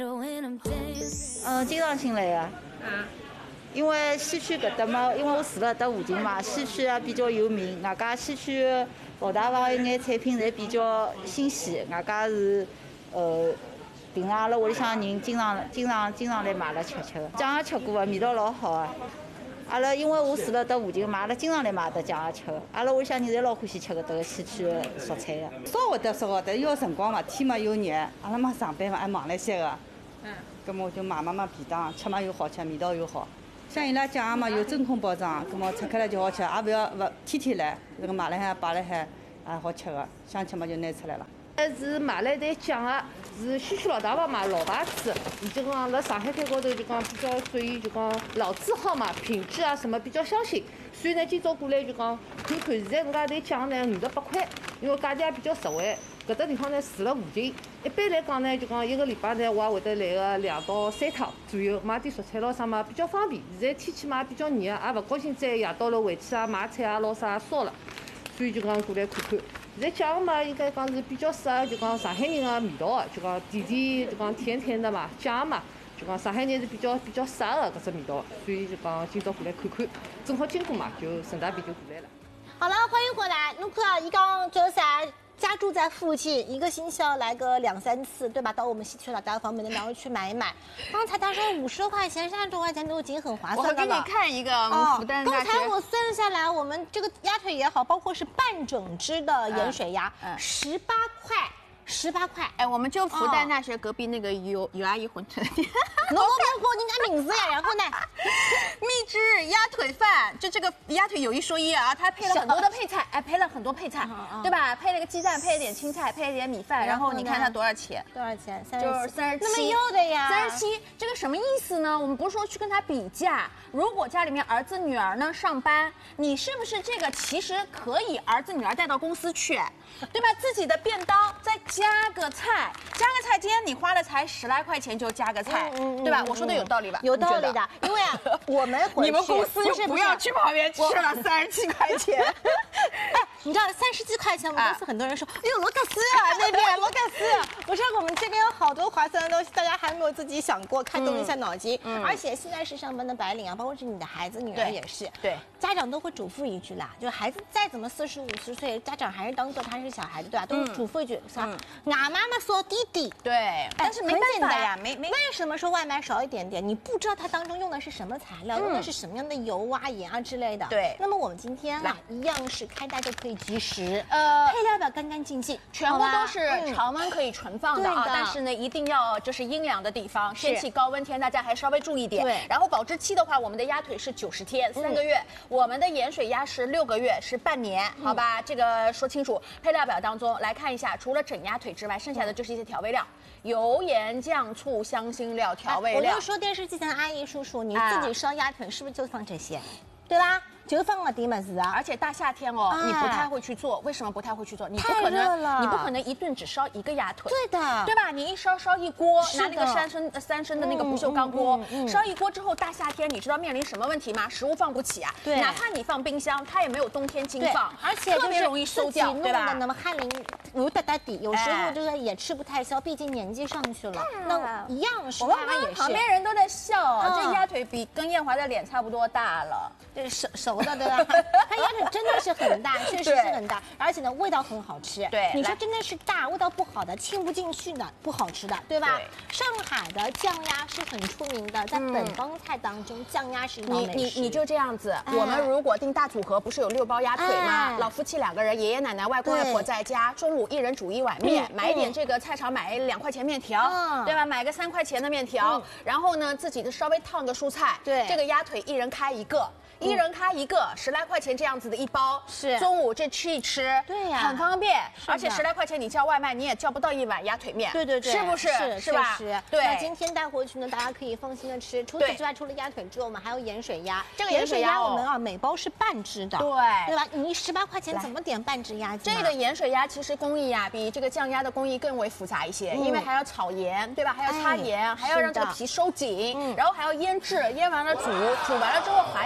经常性来的。因为西区搿搭嘛，因为我住辣搿附近嘛，西区也比较有名。外加西区老大房一眼产品侪比较新鲜，外加是平常阿拉屋里向人经常来买了吃的。酱也吃过啊，味道老好啊。阿拉因为我住辣搿附近嘛，阿拉经常来买搿酱也吃的。阿拉屋里向人侪老欢喜吃搿搭个西区的蔬菜的。 烧会得，因为辰光嘛，天嘛又热，阿拉嘛上班嘛还忙了些个。葛末我就买便当，吃嘛又好吃，味道又好。像伊拉酱嘛有真空包装，葛末拆开来就好吃，也勿天天来，这个买了海摆了海，也好吃个，想吃嘛就拿出来了。 是买了一袋酱啊，是西区老大房买老牌子，伊就讲辣上海滩高头就讲比较属于就讲老字号嘛，品质啊什么比较相信。所以呢，今朝过来就讲看看，现在搿家袋酱呢58块，因为价钿也比较实惠。搿搭地方呢住辣附近，一般来讲呢就讲一个礼拜呢我也会得来个2到3趟左右，买点蔬菜咯啥嘛比较方便。现在天气嘛比较热，也勿高兴再夜到了回去啊买菜啊咯啥烧了，所以就讲过来看看。现在酱嘛，应该讲是比较适合就讲上海人的味道的，就讲甜就讲甜的嘛，酱嘛，就讲上海人是比较适合的搿只味道，所以就讲今朝过来看看，正好经过嘛，就顺带便就过来了。 好了，欢迎回来。侬看，伊讲就是啥？家住在附近，一个星期要来个2、3次，对吧？到我们西区老大房，每天然后去买一买。刚才他说50多块钱、30多块钱都已经很划算了。 我给你看一个复旦大学。 刚才我算下来，我们这个鸭腿也好，包括是半整只的盐水鸭，18块。18块， 哎，我们就复旦大学隔壁那个有阿姨馄饨店， 侬老板说人家名字呀，然后呢， 秘制鸭腿饭，就这个鸭腿有一说一啊，它配了很多的配菜，哎，配了很多配菜，对吧？配了个鸡蛋，配了点青菜，配了点米饭，然后你看它多少钱？ 多少钱？ 就是37， 那么优的呀 ，37，这个什么意思呢？我们不是说去跟他比价，如果家里面儿子女儿呢上班，你是不是这个其实可以儿子女儿带到公司去，对吧？自己的便当再加个菜，今天你花了才10来块钱就加个菜，对吧？我说的有道理吧？ 有道理的，因为啊，我们回去你们公司就不要去旁边吃了37块钱。 哎，你知道30几块钱，我们公司很多人说，哎呦，罗格斯啊，那边罗格斯。我说我们这边有好多划算的东西，大家还没有自己想过，开动一下脑筋。而且现在是上班的白领啊，包括是你的孩子、女儿也是。 对， 家长都会嘱咐一句啦，就孩子再怎么40、50岁，家长还是当做他是小孩子，对吧？都会嘱咐一句啥？俺妈妈说弟弟。 对，但是没办法呀，没。 为什么说外卖少一点点？你不知道它当中用的是什么材料，用的是什么样的油啊、盐啊之类的。 对。 那么我们今天啊，一样是开袋就可以即食，配料表干干净净， 全部都是常温可以存放的啊。但是呢，一定要就是阴凉的地方，天气高温天大家还稍微注意点。 对。 然后保质期的话，我们的鸭腿是90天，3个月；我们的盐水鸭是6个月，是半年，好吧？这个说清楚。配料表当中来看一下，除了整鸭腿之外，剩下的就是一些调味料。油盐酱醋香辛料调味料。 我就说电视机前的阿姨叔叔，你自己烧鸭腿是不是就放这些，对吧？就放了点么子啊！ 而且大夏天哦，你不太会去做，为什么不太会去做？你不可能一顿只烧一个鸭腿， 对的， 对吧？你一烧一锅，拿那个三升的那个不锈钢锅，烧一锅之后，大夏天你知道面临什么问题吗？食物放不起啊， 对， 哪怕你放冰箱，它也没有冬天经放， 而且特别容易馊掉，对吧？ 那么汗淋有哒哒底，有时候这个也吃不太消，毕竟年纪上去了，那一样是。 我们旁边人都在笑，这鸭腿比跟艳华的脸差不多大了， 对，熟的对吧？它鸭腿真的是很大，确实是很大，而且呢味道很好吃。 对， 你说真的是大，味道不好的，沁不进去的，不好吃的，对吧？上海的酱鸭是很出名的，在本帮菜当中，酱鸭是一道美食。 你就这样子，我们如果订大组合，不是有6包鸭腿吗？老夫妻2个人，爷爷奶奶、外公外婆在家，中午一人煮1碗面，买一点这个菜场买2块钱面条，对吧？买个3块钱的面条，然后呢自己的稍微烫个蔬菜， 对， 这个鸭腿一人开一个。1人开一个，10来块钱这样子的一包， 是中午这吃一吃， 对呀， 很方便。而且10来块钱你叫外卖，你也叫不到1碗鸭腿面， 对， 是不是？是吧？ 对。那今天带回去呢，大家可以放心的吃。除此之外，除了鸭腿之外，我们还有盐水鸭。这个盐水鸭我们啊，每包是半只的，对吧？你18块钱怎么点半只鸭子？ 这个盐水鸭其实工艺啊，比这个酱鸭的工艺更为复杂一些，因为还要炒盐，对吧？还要擦盐，还要让这个皮收紧，然后还要腌制，腌完了煮完了之后还要再去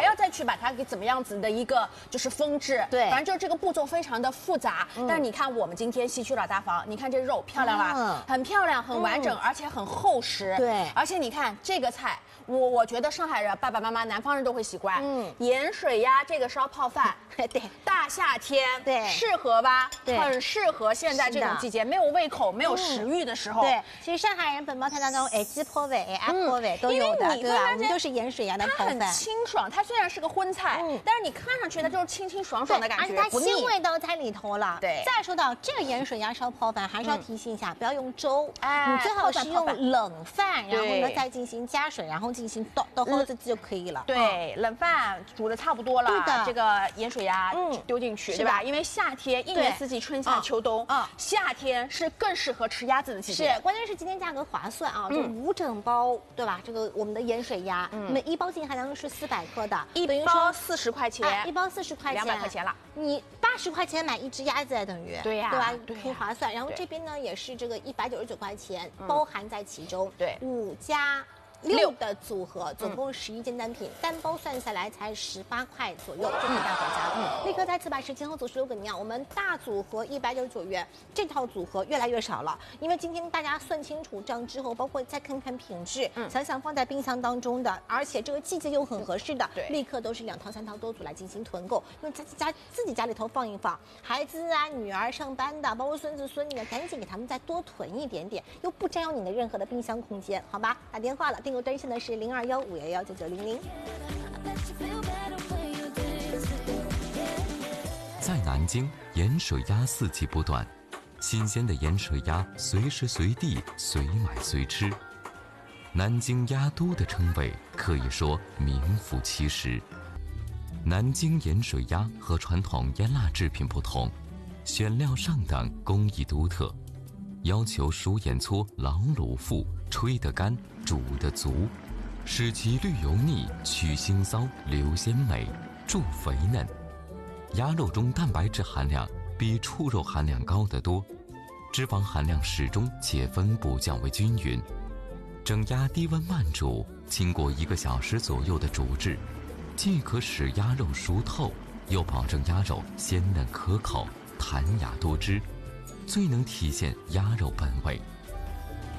把它给怎么样子的一个就是封制。 对反正就是这个步骤非常的复杂。但是你看我们今天西区老大房，你看这肉漂亮吧？很漂亮，很完整，而且很厚实。 对， 而且你看这个菜。我觉得上海人爸爸妈妈、南方人都会喜欢。盐水鸭这个烧泡饭， 对， 大夏天， 对， 适合吧？ 对， 很适合现在这种季节，没有胃口、没有食欲的时候。 对，其实上海人本煲菜当中，鸡泡味、鸭泡味都有的，对吧？我们就是盐水鸭的泡饭， 它很清爽。它虽然是个荤菜，但是你看上去它就是清清爽爽的感觉， 而且它鲜味都在里头了。 对。 再说到这个盐水鸭烧泡饭，还是要提醒一下，不要用粥，你最好是用冷饭，然后呢再进行加水，然后进行倒好自己就可以了。 对，冷饭煮的差不多了，这个盐水鸭丢进去，对吧？因为夏天一年四季春夏秋冬，夏天是更适合吃鸭子的季节。 是，关键是今天价格划算啊，就5整包，对吧？这个我们的盐水鸭，那么1包净含量是400克的， 等于说40块钱 ，1包40块钱 ，200块钱了。 你80块钱买1只鸭子，等于对呀， 对吧？挺划算。然后这边呢也是这个199块钱，包含在其中。 对 ，5加6的组合，总共11件单品，单包算下来才18块左右就可以带回家。立刻再次把时间和组数留给您啊！我们大组合199元，这套组合越来越少了，因为今天大家算清楚账之后，包括再看看品质，想想放在冰箱当中的，而且这个季节又很合适的，立刻都是2套3套多组来进行囤购，因为自己家里头放一放，孩子啊、女儿上班的，包括孙子孙女的，赶紧给他们再多囤一点点，又不占用你的任何的冰箱空间，好吧？打电话了，订购专线呢是0215119900。 在南京，盐水鸭四季不断，新鲜的盐水鸭随时随地随买随吃。南京鸭都的称谓可以说名副其实。南京盐水鸭和传统腌腊制品不同，选料上等，工艺独特，要求熟盐搓、老卤腹，吹得干，煮得足，使其绿油腻，去腥骚，留鲜美，助肥嫩。鸭肉中蛋白质含量比畜肉含量高得多，脂肪含量适中且分布较为均匀。整鸭低温慢煮，经过1个小时左右的煮制，既可使鸭肉熟透，又保证鸭肉鲜嫩可口、弹牙多汁，最能体现鸭肉本味。